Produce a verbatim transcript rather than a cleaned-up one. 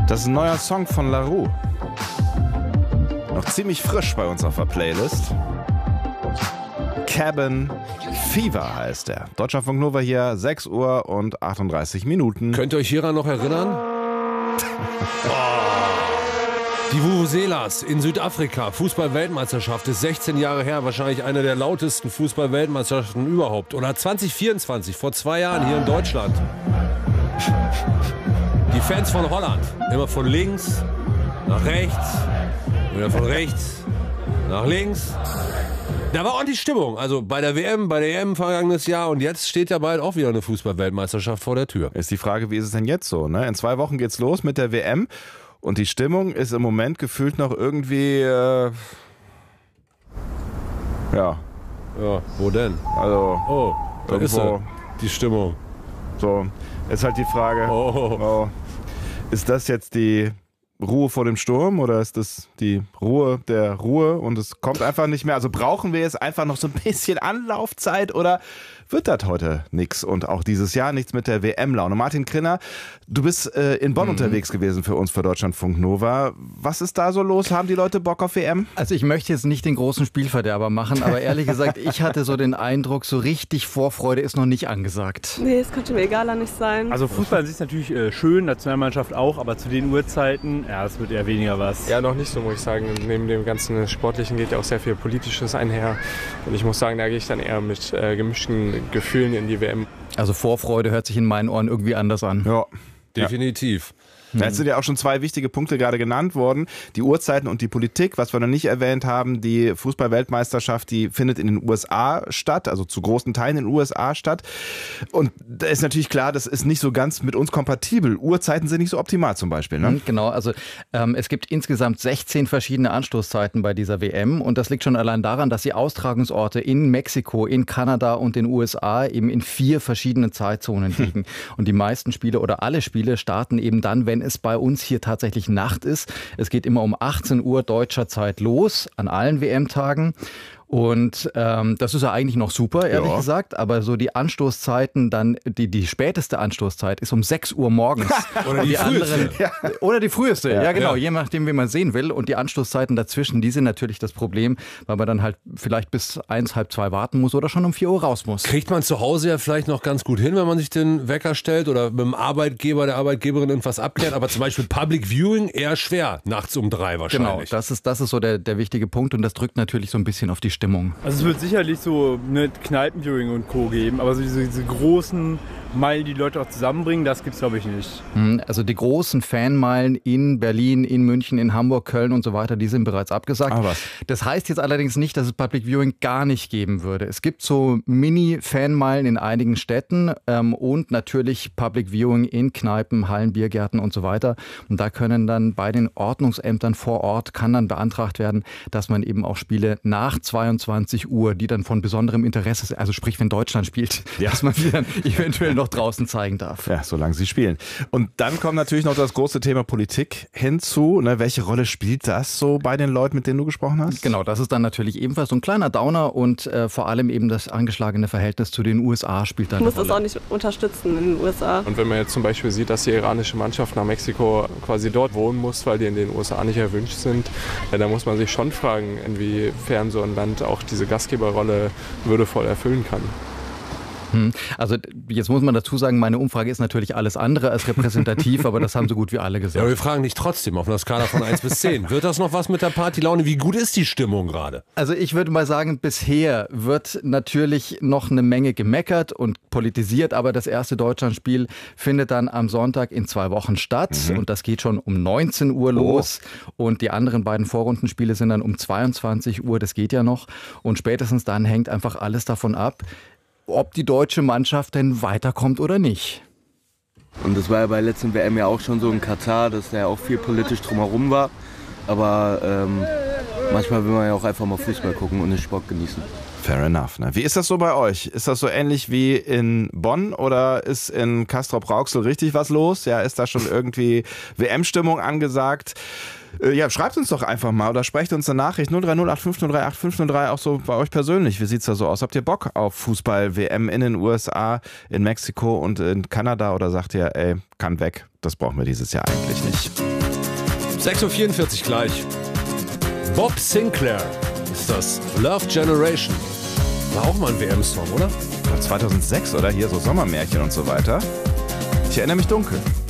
Das ist ein neuer Song von La Roux. Noch ziemlich frisch bei uns auf der Playlist. Cabin Fever heißt er. Deutschlandfunk Nova hier, sechs Uhr und achtunddreißig Minuten. Könnt ihr euch hieran noch erinnern? Die Vuvuzelas in Südafrika, Fußball-Weltmeisterschaft, ist sechzehn Jahre her, wahrscheinlich eine der lautesten Fußball-Weltmeisterschaften überhaupt. Oder zwanzig vierundzwanzig, vor zwei Jahren hier in Deutschland. Die Fans von Holland, immer von links nach rechts, wieder von rechts nach links. Da war ordentlich Stimmung, also bei der W M, bei der E M vergangenes Jahr, und jetzt steht ja bald auch wieder eine Fußball-Weltmeisterschaft vor der Tür. Ist die Frage, wie ist es denn jetzt so? Ne? In zwei Wochen geht's los mit der W M. Und die Stimmung ist im Moment gefühlt noch irgendwie, äh, ja. Ja, wo denn? Also, oh, da ist sie, die Stimmung. So, ist halt die Frage, oh. Oh, ist das jetzt die Ruhe vor dem Sturm oder ist das die Ruhe der Ruhe und es kommt einfach nicht mehr? Also brauchen wir jetzt einfach noch so ein bisschen Anlaufzeit oder wird das heute nichts und auch dieses Jahr nichts mit der W M-Laune? Martin Krinner, du bist äh, in Bonn mhm. unterwegs gewesen für uns, für Deutschlandfunk Nova. Was ist da so los? Haben die Leute Bock auf W M? Also ich möchte jetzt nicht den großen Spielverderber machen, aber ehrlich gesagt, ich hatte so den Eindruck, so richtig Vorfreude ist noch nicht angesagt. Nee, es könnte mir egaler nicht sein. Also Fußball an sich ist natürlich äh, schön, Nationalmannschaft auch, aber zu den Uhrzeiten, ja, es wird eher weniger was. Ja, noch nicht so, muss ich sagen. Neben dem ganzen Sportlichen geht ja auch sehr viel Politisches einher. Und ich muss sagen, da gehe ich dann eher mit äh, gemischten Gefühlen in die W M. Also Vorfreude hört sich in meinen Ohren irgendwie anders an. Ja, definitiv. Da sind ja auch schon zwei wichtige Punkte gerade genannt worden. Die Uhrzeiten und die Politik. Was wir noch nicht erwähnt haben, die Fußball-Weltmeisterschaft, die findet in den U S A statt, also zu großen Teilen in den U S A statt. Und da ist natürlich klar, das ist nicht so ganz mit uns kompatibel. Uhrzeiten sind nicht so optimal zum Beispiel. Ne? Genau, also ähm, es gibt insgesamt sechzehn verschiedene Anstoßzeiten bei dieser W M. Und das liegt schon allein daran, dass die Austragungsorte in Mexiko, in Kanada und den U S A eben in vier verschiedenen Zeitzonen liegen. Und die meisten Spiele oder alle Spiele starten eben dann, wenn es bei uns hier tatsächlich Nacht ist. Es geht immer um achtzehn Uhr deutscher Zeit los, an allen W M-Tagen. Und ähm, das ist ja eigentlich noch super, ehrlich ja. gesagt. Aber so die Anstoßzeiten, dann die, die späteste Anstoßzeit ist um sechs Uhr morgens. Oder die, die anderen, ja. Oder die früheste, ja, ja genau, ja. je nachdem, wie man sehen will. Und die Anstoßzeiten dazwischen, die sind natürlich das Problem, weil man dann halt vielleicht bis eins, halb zwei warten muss oder schon um vier Uhr raus muss. Kriegt man zu Hause ja vielleicht noch ganz gut hin, wenn man sich den Wecker stellt oder mit dem Arbeitgeber, der Arbeitgeberin irgendwas abklärt. Aber zum Beispiel Public Viewing eher schwer, nachts um drei wahrscheinlich. Genau, das ist, das ist so der, der wichtige Punkt und das drückt natürlich so ein bisschen auf die Stimmung. Also es wird sicherlich so eine Kneipenviewing und Co. geben, aber so diese, diese großen Meilen, die die Leute auch zusammenbringen, das gibt's glaube ich nicht. Also die großen Fanmeilen in Berlin, in München, in Hamburg, Köln und so weiter, die sind bereits abgesagt. Ah, was? Das heißt jetzt allerdings nicht, dass es Public Viewing gar nicht geben würde. Es gibt so Mini-Fanmeilen in einigen Städten ähm, und natürlich Public Viewing in Kneipen, Hallen, Biergärten und so weiter. Und da können dann bei den Ordnungsämtern vor Ort, kann dann beantragt werden, dass man eben auch Spiele nach zweiundzwanzig Uhr, die dann von besonderem Interesse sind, also sprich, wenn Deutschland spielt, ja. dass man die dann eventuell noch draußen zeigen darf. Ja, solange sie spielen. Und dann kommt natürlich noch das große Thema Politik hinzu. Ne, welche Rolle spielt das so bei den Leuten, mit denen du gesprochen hast? Genau, das ist dann natürlich ebenfalls so ein kleiner Downer und äh, vor allem eben das angeschlagene Verhältnis zu den U S A spielt dann eine Rolle. Ich muss das auch nicht unterstützen in den U S A. Und wenn man jetzt zum Beispiel sieht, dass die iranische Mannschaft nach Mexiko quasi dort wohnen muss, weil die in den U S A nicht erwünscht sind, ja, dann muss man sich schon fragen, inwiefern so ein Land auch diese Gastgeberrolle würdevoll erfüllen kann. Also jetzt muss man dazu sagen, meine Umfrage ist natürlich alles andere als repräsentativ, aber das haben so gut wie alle gesagt. Ja, aber wir fragen dich trotzdem auf einer Skala von eins bis zehn. Wird das noch was mit der Partylaune? Wie gut ist die Stimmung gerade? Also ich würde mal sagen, bisher wird natürlich noch eine Menge gemeckert und politisiert, aber das erste Deutschlandspiel findet dann am Sonntag in zwei Wochen statt mhm. und das geht schon um neunzehn Uhr los oh. und die anderen beiden Vorrundenspiele sind dann um zweiundzwanzig Uhr, das geht ja noch und spätestens dann hängt einfach alles davon ab, ob die deutsche Mannschaft denn weiterkommt oder nicht. Und das war ja bei der letzten W M ja auch schon so in Katar, dass da ja auch viel politisch drumherum war. Aber ähm, manchmal will man ja auch einfach mal Fußball gucken und den Sport genießen. Fair enough. Ne? Wie ist das so bei euch? Ist das so ähnlich wie in Bonn oder ist in Castrop-Rauxel richtig was los? Ja, ist da schon irgendwie W M-Stimmung angesagt? Ja, schreibt uns doch einfach mal oder sprecht uns eine Nachricht null drei null acht fünf null drei acht fünf null drei, auch so bei euch persönlich. Wie sieht's da so aus? Habt ihr Bock auf Fußball-W M in den U S A, in Mexiko und in Kanada oder sagt ihr, ey, kann weg? das brauchen wir dieses Jahr eigentlich nicht. sechs Uhr vierundvierzig gleich. Bob Sinclair ist das. Love Generation. War auch mal ein W M-Song, oder? zweitausendsechs oder hier so Sommermärchen und so weiter. Ich erinnere mich dunkel.